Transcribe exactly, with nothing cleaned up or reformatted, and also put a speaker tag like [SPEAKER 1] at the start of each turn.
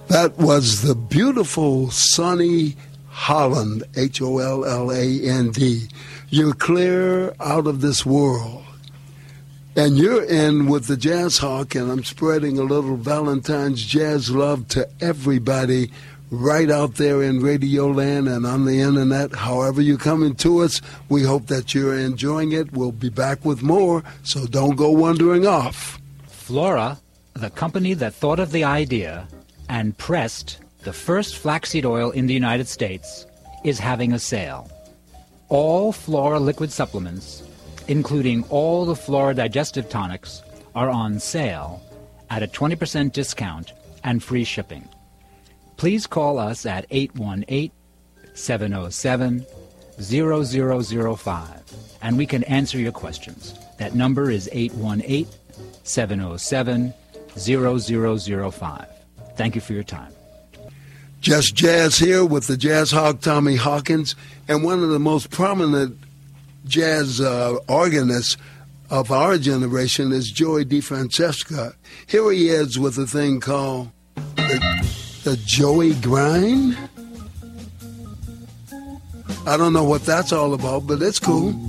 [SPEAKER 1] That was the beautiful Sonny Holland, H O L L A N D. You're clear out of this world. And you're in with the Jazz Hawk, and I'm spreading a little Valentine's jazz love to everybody right out there in Radio Land and on the internet. However you're coming to us, we hope that you're enjoying it. We'll be back with more, so don't go wandering off.
[SPEAKER 2] Flora, the company that thought of the idea and pressed the first flaxseed oil in the United States, is having a sale. All Flora liquid supplements, including all the Flora digestive tonics, are on sale at a twenty percent discount and free shipping. Please call us at eight one eight, seven oh seven, zero zero zero five, and we can answer your questions. That number is eight one eight, seven oh seven, zero zero zero five. Thank you for your time.
[SPEAKER 1] Just Jazz here with the Jazz Hawk, Tommy Hawkins, and one of the most prominent jazz uh, organists of our generation is Joey DeFrancesca. Here he is with a thing called the, the Joey Grind. I don't know what that's all about, but it's cool.